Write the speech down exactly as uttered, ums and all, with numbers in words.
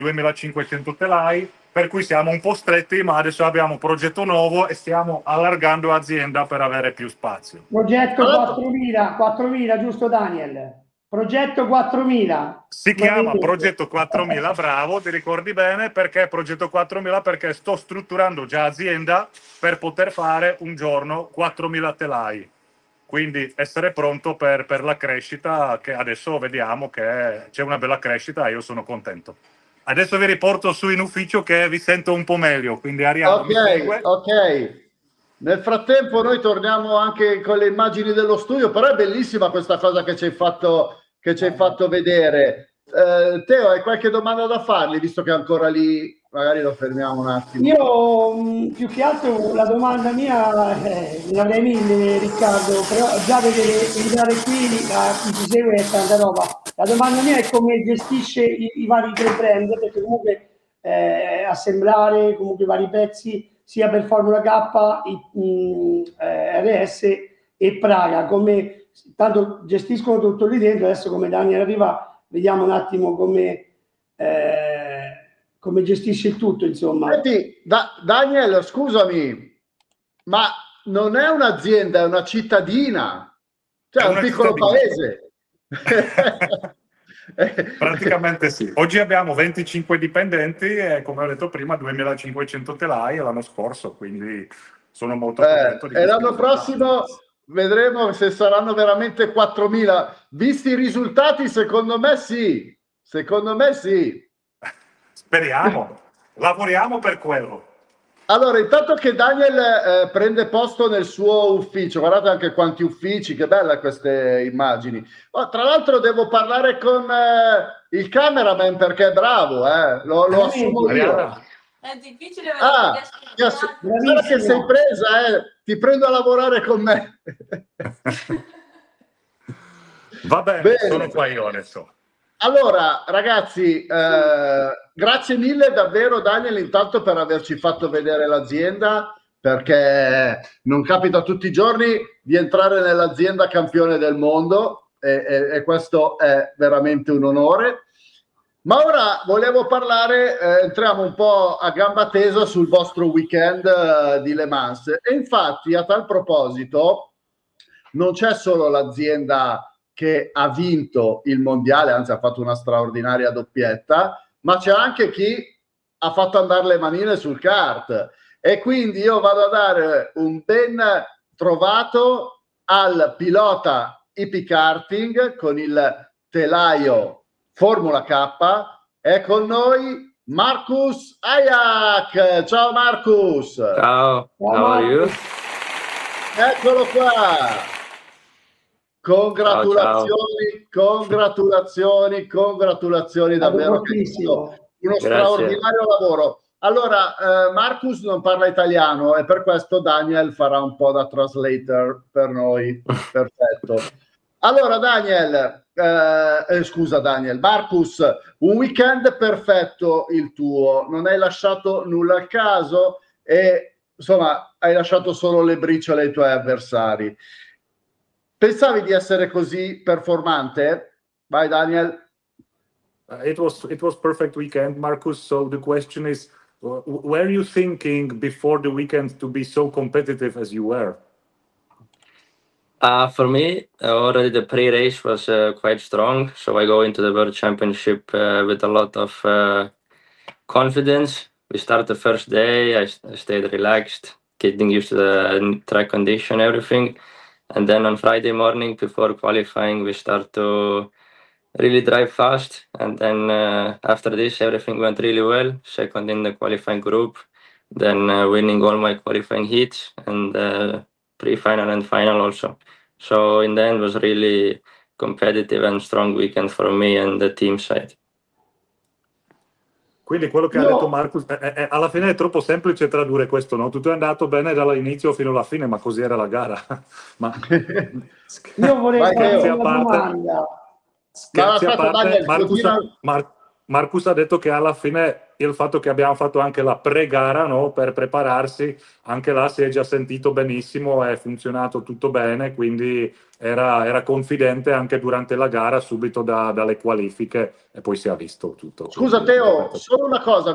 duemilacinquecento telai, per cui siamo un po' stretti, ma adesso abbiamo un progetto nuovo e stiamo allargando azienda per avere più spazio. Progetto quattromila, quattromila, giusto Daniel? Progetto quattromila. Si chiama Progetto quattromila, bravo, ti ricordi bene, perché Progetto quattromila? Perché sto strutturando già azienda per poter fare un giorno quattromila telai. Quindi essere pronto per, per la crescita, che adesso vediamo che c'è una bella crescita e io sono contento. Adesso vi riporto su in ufficio che vi sento un po' meglio, quindi Arianna Ok, mi segue. ok. Nel frattempo noi torniamo anche con le immagini dello studio, però è bellissima questa cosa che ci hai fatto, che ci hai fatto vedere. Eh, Teo, hai qualche domanda da fargli, visto che è ancora lì? Magari lo fermiamo un attimo. Io mh, più che altro la domanda mia, eh, ne avrei mille Riccardo, però già vedere vedere qui a chi ci segue è tanta roba. La domanda mia è come gestisce i, i vari tre brand, perché comunque eh, assemblare comunque i vari pezzi sia per Formula K, i, mh, eh, R S e Praga, come tanto gestiscono tutto lì dentro. Adesso come Daniel arriva vediamo un attimo come eh, come gestisce il tutto, insomma. Senti, da, Daniel, scusami, ma non è un'azienda, è una cittadina, cioè è un piccolo paese. Praticamente sì. Oggi abbiamo venticinque dipendenti e, come ho detto prima, duemilacinquecento telai l'anno scorso, quindi sono molto contento. Eh, e l'anno prossimo vedremo se saranno veramente quattromila. Visti i risultati, secondo me sì. Secondo me sì. Speriamo. Lavoriamo per quello. Allora, intanto che Daniel eh, prende posto nel suo ufficio, guardate anche quanti uffici, che belle queste immagini. Oh, tra l'altro devo parlare con eh, il cameraman perché è bravo, eh. lo, lo assumo io. È difficile ah, guarda che sei presa, eh. Ti prendo a lavorare con me. Va bene, bene, sono qua io adesso. Allora, ragazzi, eh, grazie mille davvero Daniel intanto per averci fatto vedere l'azienda, perché non capita tutti i giorni di entrare nell'azienda campione del mondo e, e, e questo è veramente un onore. Ma ora volevo parlare, eh, entriamo un po' a gamba tesa sul vostro weekend eh, di Le Mans e infatti a tal proposito non c'è solo l'azienda che ha vinto il mondiale, anzi ha fatto una straordinaria doppietta, ma c'è anche chi ha fatto andare le manine sul kart e quindi io vado a dare un ben trovato al pilota Ipikarting con il telaio Formula K. È con noi Marcus Ayak. Ciao Marcus. Ciao, how are you? Eccolo qua. Congratulazioni, ciao, ciao. congratulazioni, congratulazioni davvero. Uno straordinario lavoro. Allora, eh, Marcus non parla italiano e per questo Daniel farà un po' da translator per noi. Perfetto. Allora, Daniel, eh, eh, scusa Daniel, Marcus, un weekend perfetto il tuo, non hai lasciato nulla al caso e insomma hai lasciato solo le briciole ai tuoi avversari. Pensavi di essere così performante? Vai Daniel. Uh, it was it was perfect weekend, Marcus. So the question is, uh, were you thinking before the weekend to be so competitive as you were? Uh, for me, uh, already the pre-race was uh, quite strong. So I go into the World Championship uh, with a lot of uh, confidence. We start the first day, I, I stayed relaxed, getting used to the track condition, everything. And then on Friday morning before qualifying, we start to really drive fast. And then uh, after this, everything went really well. Second in the qualifying group, then uh, winning all my qualifying heats and uh, pre-final and final also. So in the end, it was really competitive and strong weekend for me and the team side. Quindi quello che no. ha detto Marcus, è, è, alla fine è troppo semplice tradurre questo, no? Tutto è andato bene dall'inizio fino alla fine, ma così era la gara. Ma io vorrei fare una domanda. Scherzi a parte, Marcus, Mar Marcus ha detto che alla fine il fatto che abbiamo fatto anche la pre-gara, no, per prepararsi, anche là si è già sentito benissimo, è funzionato tutto bene, quindi era, era confidente anche durante la gara, subito da- dalle qualifiche, e poi si è visto tutto. Scusa Quindi, Teo, perfetto. solo una cosa.